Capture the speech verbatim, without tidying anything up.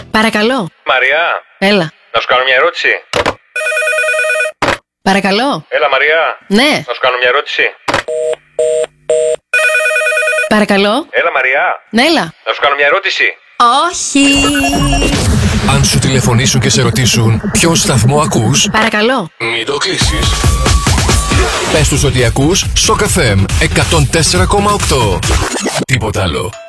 Παρακαλώ. Μαριά. Έλα. Να σου κάνω μια ερώτηση. Παρακαλώ. Έλα, Μαριά. Ναι. Να σου κάνω μια ερώτηση. Παρακαλώ. Έλα, Μαριά. Ναι, έλα. Να σου κάνω μια ερώτηση. Όχι. Αν σου τηλεφωνήσουν και σε ρωτήσουν ποιο σταθμό ακούς, Παρακαλώ. μην το κλείσεις. Πες τους ότι ακούς Σοκ εφ εμ εκατόν τέσσερα κόμμα οκτώ. Τίποτα άλλο.